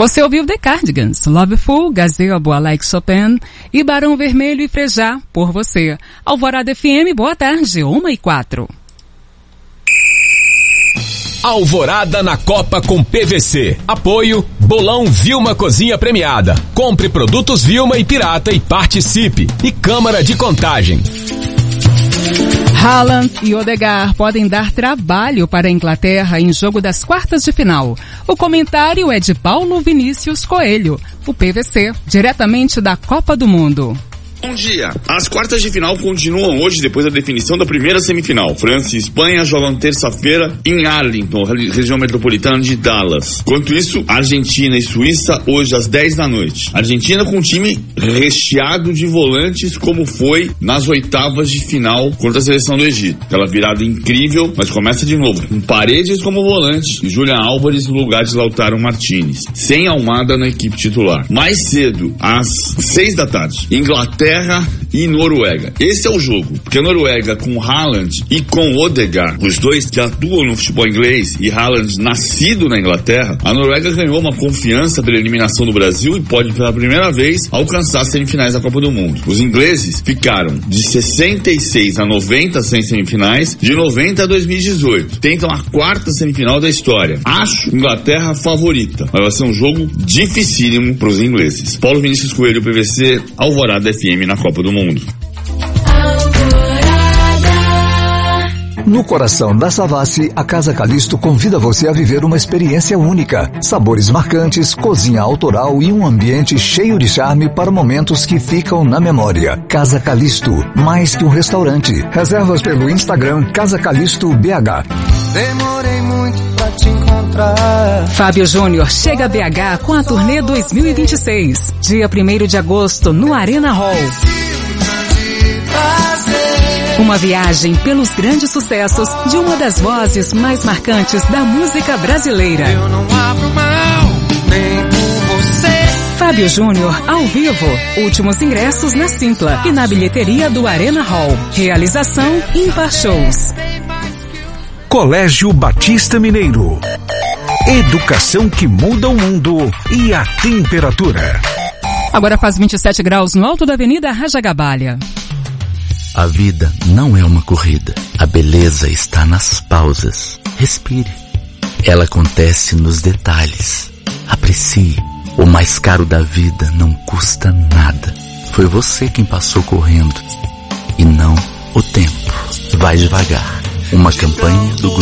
Você ouviu The Cardigans, Loveful, Gazebo, I Like Chopin e Barão Vermelho e Frejá, Por Você. Alvorada FM, boa tarde, 1h04. Alvorada na Copa com PVC. Apoio Bolão Vilma Cozinha Premiada. Compre produtos Vilma e Pirata e participe. E Câmara de Contagem. Haaland e Odegaard podem dar trabalho para a Inglaterra em jogo das quartas de final. O comentário é de Paulo Vinícius Coelho, o PVC, diretamente da Copa do Mundo. Bom dia. As quartas de final continuam hoje depois da definição da primeira semifinal. França e Espanha jogam terça-feira em Arlington, região metropolitana de Dallas. Enquanto isso, Argentina e Suíça hoje às 10 da noite. Argentina com um time recheado de volantes como foi nas oitavas de final contra a seleção do Egito. Aquela virada incrível, mas começa de novo com Paredes como volante e Julián Álvares no lugar de Lautaro Martínez. Sem Almada na equipe titular. Mais cedo, às 6 da tarde, Inglaterra e Noruega. Esse é o jogo, porque a Noruega com Haaland e com Odegaard, os dois que atuam no futebol inglês, e Haaland nascido na Inglaterra, a Noruega ganhou uma confiança pela eliminação do Brasil e pode pela primeira vez alcançar as semifinais da Copa do Mundo. Os ingleses ficaram de 66 a 90 sem semifinais, de 90 a 2018. Tentam a quarta semifinal da história. Acho Inglaterra favorita, mas vai ser um jogo dificílimo para os ingleses. Paulo Vinícius Coelho, PVC, Alvorada FM na Copa do Mundo. No coração da Savassi, a Casa Calixto convida você a viver uma experiência única. Sabores marcantes, cozinha autoral e um ambiente cheio de charme para momentos que ficam na memória. Casa Calixto, mais que um restaurante. Reservas pelo Instagram Casa Calixto BH. Demorei muito pra te encontrar. Fábio Júnior chega a BH com a turnê 2026. Dia 1º de agosto no Arena Hall. Uma viagem pelos grandes sucessos de uma das vozes mais marcantes da música brasileira. Eu não abro mão, nem por você. Fábio Júnior ao vivo. Últimos ingressos na Simpla e na bilheteria do Arena Hall. Realização Ímpar Shows. Colégio Batista Mineiro. Educação que muda o mundo e a temperatura. Agora faz 27 graus no alto da Avenida Rajagabalha. A vida não é uma corrida. A beleza está nas pausas. Respire. Ela acontece nos detalhes. Aprecie. O mais caro da vida não custa nada. Foi você quem passou correndo e não o tempo. Vai devagar. Uma campanha do Grupo